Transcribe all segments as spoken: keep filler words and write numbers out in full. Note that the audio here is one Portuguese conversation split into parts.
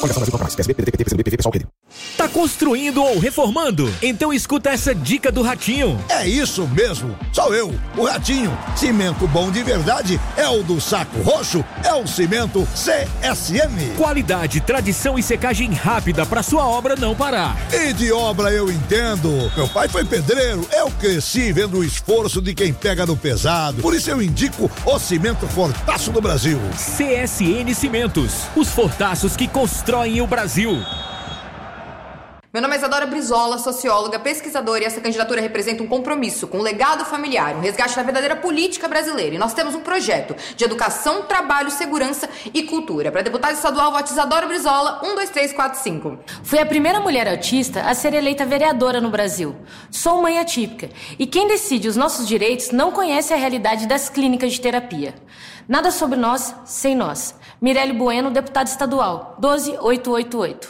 Tá construindo ou reformando? Então escuta essa dica do Ratinho. É isso mesmo, sou eu, o Ratinho. Cimento bom de verdade é o do Saco Roxo, é o Cimento C S M. Qualidade, tradição e secagem rápida pra sua obra não parar. E de obra eu entendo. Meu pai foi pedreiro, eu cresci vendo o esforço de quem pega no pesado. Por isso eu indico o Cimento Fortaço do Brasil. C S N Cimentos, os fortaços que constroem o Brasil. Meu nome é Isadora Brizola, socióloga, pesquisadora, e essa candidatura representa um compromisso com o legado familiar, um resgate da verdadeira política brasileira. E nós temos um projeto de educação, trabalho, segurança e cultura. Para deputada estadual, vote Isadora Brizola, um dois três quatro cinco. Fui a primeira mulher autista a ser eleita vereadora no Brasil. Sou mãe atípica. E quem decide os nossos direitos não conhece a realidade das clínicas de terapia. Nada sobre nós, sem nós. Mirelle Bueno, deputada estadual, doze mil oitocentos e oitenta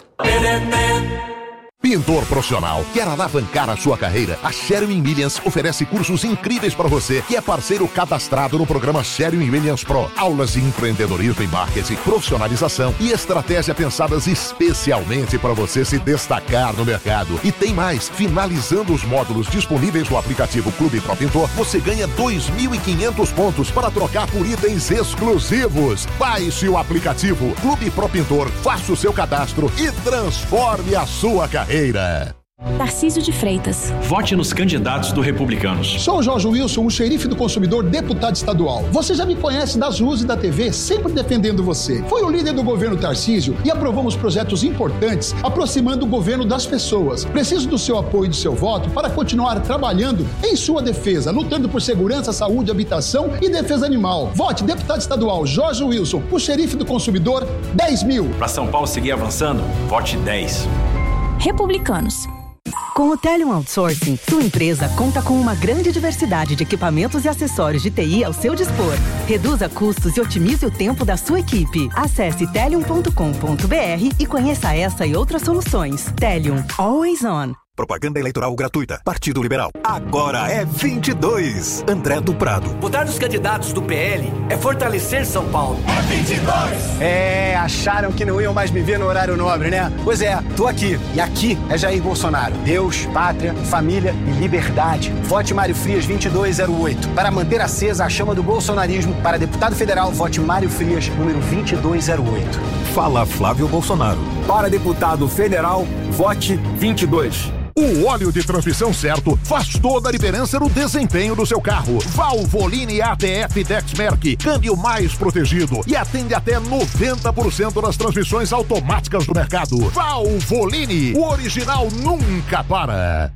e oito. Pintor profissional, quer alavancar a sua carreira? A Sherwin Williams oferece cursos incríveis para você, que é parceiro cadastrado no programa Sherwin Williams Pro. Aulas de empreendedorismo e marketing, profissionalização e estratégia pensadas especialmente para você se destacar no mercado. E tem mais, finalizando os módulos disponíveis no aplicativo Clube Pro Pintor, você ganha dois mil e quinhentos pontos para trocar por itens exclusivos. Baixe o aplicativo Clube Pro Pintor, faça o seu cadastro e transforme a sua carreira. Tarcísio de Freitas. Vote nos candidatos do Republicanos. Sou o Jorge Wilson, o xerife do consumidor, deputado estadual. Você já me conhece das ruas e da T V, sempre defendendo você. Fui o líder do governo Tarcísio e aprovamos projetos importantes, aproximando o governo das pessoas. Preciso do seu apoio e do seu voto para continuar trabalhando em sua defesa, lutando por segurança, saúde, habitação e defesa animal. Vote deputado estadual Jorge Wilson, o xerife do consumidor, dez mil. Para São Paulo seguir avançando, vote dez. Republicanos. Com o Telium Outsourcing, sua empresa conta com uma grande diversidade de equipamentos e acessórios de T I ao seu dispor. Reduza custos e otimize o tempo da sua equipe. Acesse telium ponto com ponto b r e conheça essa e outras soluções. Telium, always on. Propaganda eleitoral gratuita. Partido Liberal. Agora é vinte e dois. André do Prado. Votar nos candidatos do P L é fortalecer São Paulo. É vinte e dois. É, acharam que não iam mais me ver no horário nobre, né? Pois é, tô aqui. E aqui é Jair Bolsonaro. Deus, pátria, família e liberdade. Vote Mário Frias vinte e dois zero oito. Para manter acesa a chama do bolsonarismo, para deputado federal, vote Mário Frias, número vinte e dois zero oito. Fala Flávio Bolsonaro. Para deputado federal, vote vinte e dois. O óleo de transmissão certo faz toda a diferença no desempenho do seu carro. Valvoline A T F Dexmerc, câmbio mais protegido e atende até noventa por cento das transmissões automáticas do mercado. Valvoline, o original nunca para.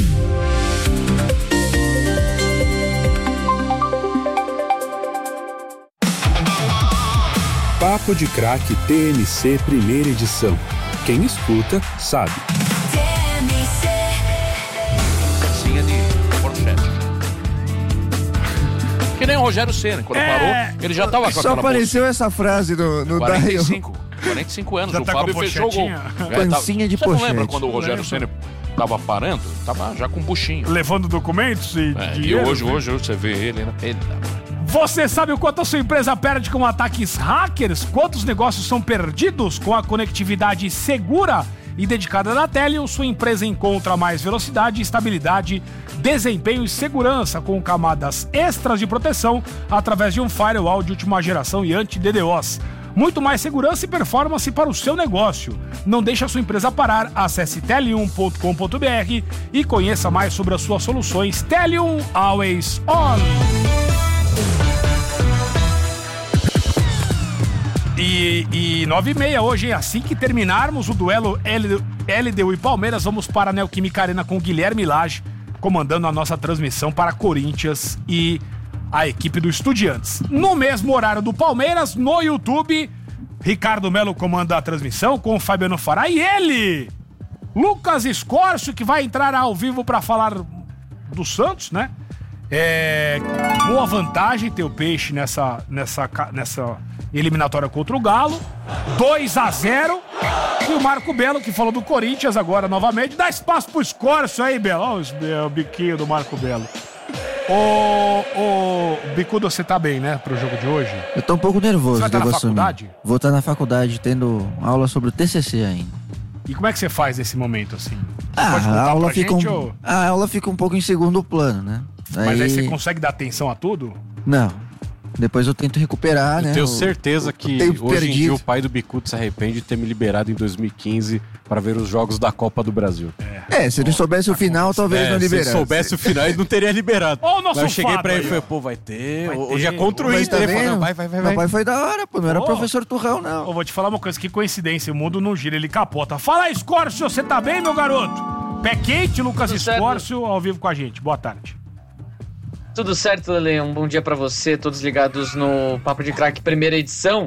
Papo de Craque T M C primeira edição. Quem escuta, sabe. Que nem o Rogério Ceni, quando é, parou, ele já tava com a Só apareceu essa frase no, no quarenta e cinco, quarenta e cinco anos, já o tá Fábio fechou o gol. Pancinha de pochete. Você não lembra quando o Rogério Ceni tava parando? Tava já com buchinho. Levando documentos e é, dinheiro. E hoje, hoje, hoje você vê ele, né? Ele... Você sabe o quanto a sua empresa perde com ataques hackers? Quantos negócios são perdidos com a conectividade segura e dedicada da Telium? Sua empresa encontra mais velocidade, estabilidade, desempenho e segurança com camadas extras de proteção através de um firewall de última geração e anti-D DoS. Muito mais segurança e performance para o seu negócio. Não deixe a sua empresa parar. Acesse telium ponto com ponto b r e conheça mais sobre as suas soluções. Telium Always On. E, e nove e meia hoje, hein? Assim que terminarmos o duelo L D U e Palmeiras, vamos para a Neoquímica Arena com Guilherme Lage, comandando a nossa transmissão para Corinthians e a equipe do Estudiantes. No mesmo horário do Palmeiras, no YouTube, Ricardo Melo comanda a transmissão com o Fabiano Fará e ele, Lucas Escorcio, que vai entrar ao vivo para falar do Santos, né? É, boa vantagem ter o Peixe nessa, nessa, nessa eliminatória contra o Galo. dois a zero. E o Marco Belo, que falou do Corinthians agora novamente. Dá espaço pro Escorcio aí, Belo. Olha o biquinho do Marco Belo. Ô, ô, Bicudo, você tá bem, né, pro jogo de hoje? Eu tô um pouco nervoso. Você vai estar na devo assumir. faculdade? Vou estar na faculdade, tendo aula sobre o T C C ainda. E como é que você faz nesse momento, assim? Ah, Pode a contar aula, pra fica gente, um, ou- a aula fica um pouco em segundo plano, né? Mas aí você consegue dar atenção a tudo? Não. Depois eu tento recuperar, Eu né? tenho o- certeza o que tempo hoje em perdido. dia o pai do Bicudo se arrepende de ter me liberado em dois mil e quinze para ver os jogos da Copa do Brasil. É, se ele soubesse o final, talvez É, não se liberasse. ele soubesse o final, ele não teria liberado. Ó o nosso Mas eu cheguei Fábio pra ele e aí, falei, ó. pô, vai ter. Vai Hoje ter. é contra o Mas Inter. tá Ele falou, vendo? não, vai, vai, vai. Meu vai. pai foi da hora, pô. Não era Ô. professor Turrão, não. Eu vou te falar uma coisa, que coincidência, o mundo não gira, ele capota. Fala aí, Escórcio, você tá bem, meu garoto? Pé quente, Lucas Tudo certo. Escórcio, ao vivo com a gente. Boa tarde. Tudo certo, Lele? Um bom dia pra você, todos ligados no Papo de Craque, primeira edição.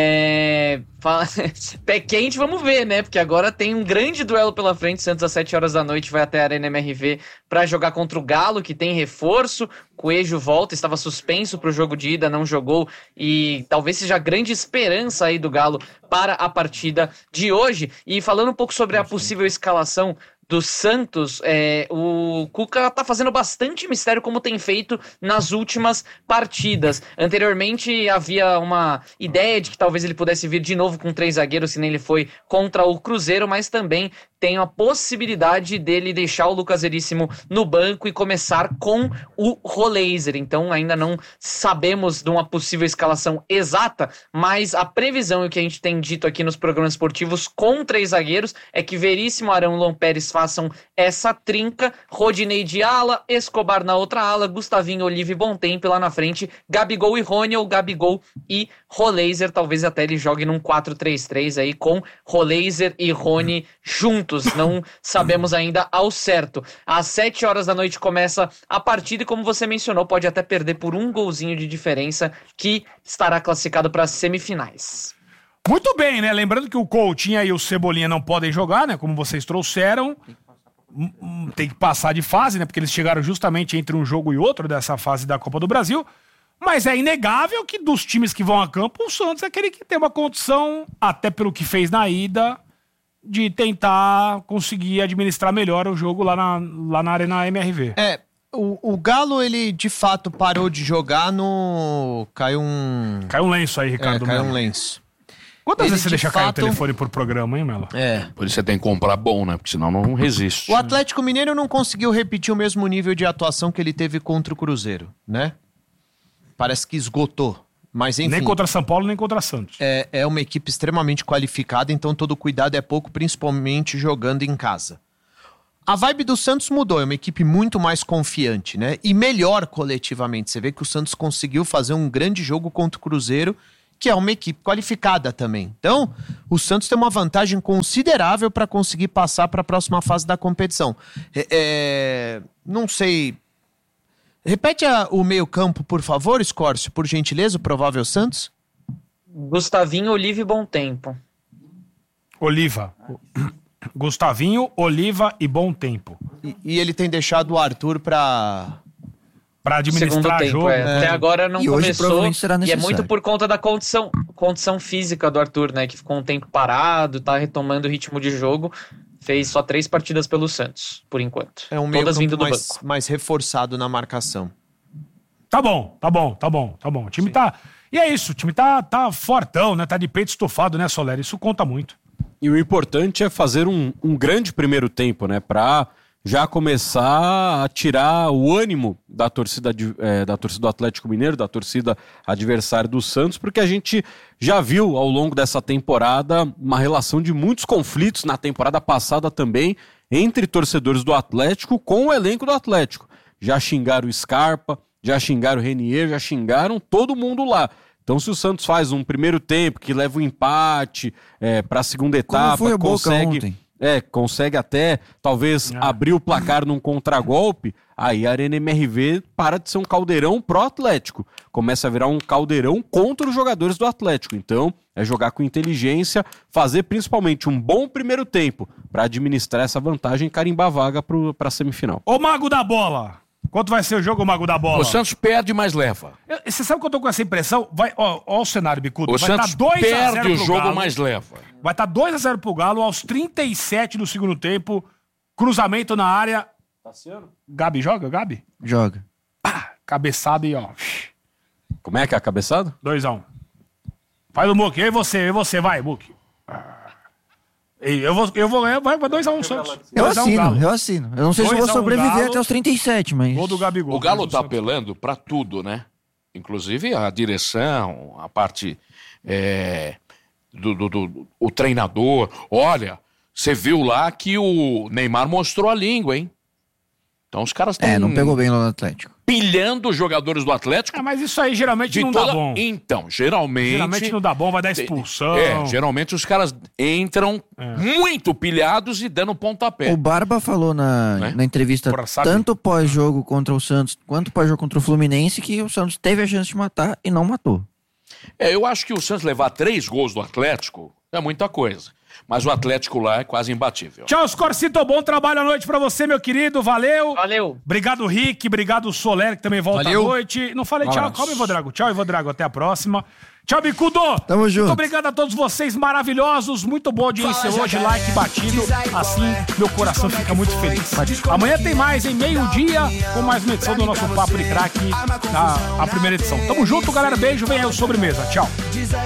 É... Fala... Pé quente, vamos ver, né? Porque agora tem um grande duelo pela frente. Santos às sete horas da noite vai até a Arena M R V pra jogar contra o Galo, que tem reforço. Coelho volta, estava suspenso pro jogo de ida, não jogou. E talvez seja a grande esperança aí do Galo para a partida de hoje. E falando um pouco sobre a possível escalação do Santos, é, o Cuca tá fazendo bastante mistério, como tem feito nas últimas partidas. Anteriormente havia uma ideia de que talvez ele pudesse vir de novo com três zagueiros, se nem ele foi contra o Cruzeiro, mas também tem a possibilidade dele deixar o Lucas Veríssimo no banco e começar com o Roleiser. Então ainda não sabemos de uma possível escalação exata, mas a previsão e o que a gente tem dito aqui nos programas esportivos com três zagueiros é que Veríssimo, Arão e Lon Pérez façam essa trinca, Rodinei de ala, Escobar na outra ala, Gustavinho, Olive e Bontempo lá na frente, Gabigol e Rony ou Gabigol e Roleiser. Talvez até ele jogue num quatro três três aí com Roleiser e Rony juntos. Não sabemos ainda ao certo. Às sete horas da noite começa a partida e, como você mencionou, pode até perder por um golzinho de diferença, que estará classificado para as semifinais. Muito bem, né? Lembrando que o Coutinho e o Cebolinha não podem jogar, né? Como vocês trouxeram. Hum, hum, Tem que passar de fase, né? Porque eles chegaram justamente entre um jogo e outro dessa fase da Copa do Brasil. Mas é inegável que dos times que vão a campo, o Santos é aquele que tem uma condição, até pelo que fez na ida, de tentar conseguir administrar melhor o jogo lá na, lá na Arena M R V. É, o, o Galo, ele de fato parou de jogar no... Caiu um... Caiu um lenço aí, Ricardo. É, caiu Melo. um lenço. Quantas Ele, vezes você de deixa cair o fato- telefone por programa, hein, Melo? É. Por isso você tem que comprar bom, né? Porque senão não resiste. O Atlético Mineiro não conseguiu repetir o mesmo nível de atuação que ele teve contra o Cruzeiro, né? Parece que esgotou. Mas enfim. Nem contra São Paulo, nem contra Santos. É, é uma equipe extremamente qualificada, então todo cuidado é pouco, principalmente jogando em casa. A vibe do Santos mudou, é uma equipe muito mais confiante, né? E melhor coletivamente. Você vê que o Santos conseguiu fazer um grande jogo contra o Cruzeiro, que é uma equipe qualificada também. Então, o Santos tem uma vantagem considerável para conseguir passar para a próxima fase da competição. É, é, não sei... Repete a- o meio-campo, por favor, Escórcio, por gentileza, o provável Santos. Gustavinho, Olive e Bontempo. Oliva. Gustavinho, Oliva e Bom Tempo. E, e ele tem deixado o Arthur para Pra administrar Segundo tempo, jogo. é. Até agora não E hoje começou. provavelmente será E é necessário. muito por conta da condição, condição física do Arthur, né? Que ficou um tempo parado, tá retomando o ritmo de jogo. Fez só três partidas pelo Santos, por enquanto. É um Todas vindo meio-campo do mais, banco. mais reforçado na marcação. Tá bom, tá bom, tá bom, tá bom. O time tá... E é isso, o time tá, tá fortão, né? Tá de peito estufado, né, Soler? Isso conta muito. E o importante é fazer um, um grande primeiro tempo, né? Pra já começar a tirar o ânimo da torcida, de- é, da torcida do Atlético Mineiro, da torcida adversária do Santos, porque a gente já viu ao longo dessa temporada uma relação de muitos conflitos na temporada passada também entre torcedores do Atlético com o elenco do Atlético. Já xingaram o Scarpa, já xingaram o Renier, já xingaram todo mundo lá. Então, se o Santos faz um primeiro tempo que leva o empate é, para a segunda etapa, foi o Boca consegue, ontem? é, consegue até talvez abrir o placar num contragolpe, aí a Arena M R V para de ser um caldeirão pró-Atlético, começa a virar um caldeirão contra os jogadores do Atlético. Então, é jogar com inteligência, fazer principalmente um bom primeiro tempo para administrar essa vantagem e carimbar a vaga para a semifinal. Ô, Mago da Bola! Quanto vai ser o jogo, Mago da Bola? O Santos perde, mas leva. Eu- Você sabe que eu tô com essa impressão? Vai, ó, ó o cenário, Bicudo. O vai Santos tá dois a zero perde o pro jogo, Galo. mas leva. Vai estar tá dois a zero pro Galo aos trinta e sete do segundo tempo. Cruzamento na área. Tá sendo? Gabi joga, Gabi? Joga. Pá! cabeçada e ó. Como é que é a cabeçada? dois a um. Um. Faz o Muque, eu e você, eu e você, vai, Muque. Eu vou, eu vou ganhar, vai dois a um, um, Santos. Eu assino, um eu assino. Eu não sei se eu vou sobreviver um até os trinta e sete, mas... Gol do Gabigol. O Galo tá apelando pra tudo, né? Inclusive a direção, a parte é, do, do, do o treinador. Olha, você viu lá que o Neymar mostrou a língua, hein? Então os caras estão... É, não pegou bem lá no Atlético. Pilhando os jogadores do Atlético. É, mas isso aí geralmente não toda... dá bom. Então, geralmente... Geralmente não dá bom, vai dar expulsão. É, geralmente os caras entram é. muito pilhados e dando pontapé. O Barba falou na, é? na entrevista, Porra, tanto pós-jogo contra o Santos, quanto pós-jogo contra o Fluminense, que o Santos teve a chance de matar e não matou. É, eu acho que o Santos levar três gols do Atlético é muita coisa. Mas o Atlético lá é quase imbatível. Tchau, Scorsito. Bom trabalho à noite pra você, meu querido. Valeu. Valeu. Obrigado, Rick. Obrigado, Soler, que também volta Valeu. à noite. Não falei tchau. Calma, Ivo Drago. Tchau, Ivo Drago. Até a próxima. Tchau, Bicudo. Tamo junto. Muito obrigado a todos vocês maravilhosos. Muito boa audiência hoje. Like batido. Assim, meu coração fica muito feliz. Amanhã tem mais, em meio-dia, com mais uma edição do nosso Papo de Craque, a, a primeira edição. Tamo junto, galera. Beijo. Vem aí o Sobremesa. Tchau.